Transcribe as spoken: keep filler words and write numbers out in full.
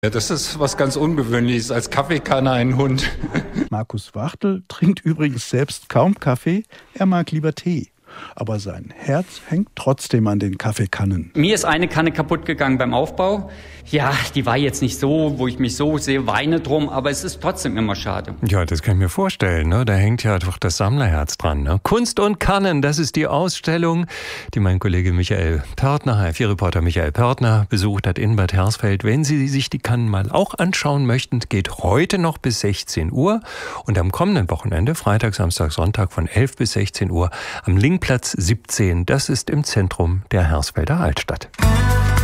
Ja, das ist was ganz Ungewöhnliches, als Kaffeekanne ein Hund. Markus Wachtel trinkt übrigens selbst kaum Kaffee, er mag lieber Tee. Aber sein Herz hängt trotzdem an den Kaffeekannen. Mir ist eine Kanne kaputt gegangen beim Aufbau. Ja, die war jetzt nicht so, wo ich mich so sehr weine drum, aber es ist trotzdem immer schade. Ja, das kann ich mir vorstellen, ne? Da hängt ja doch das Sammlerherz dran, ne? Kunst und Kannen, das ist die Ausstellung, die mein Kollege Michael Pörtner, H F vier-Reporter Michael Pörtner, besucht hat in Bad Hersfeld. Wenn Sie sich die Kannen mal auch anschauen möchten, geht heute noch bis sechzehn Uhr und am kommenden Wochenende, Freitag, Samstag, Sonntag von elf bis sechzehn Uhr am Lingplatz siebzehn. Das ist im Zentrum der Hersfelder Altstadt.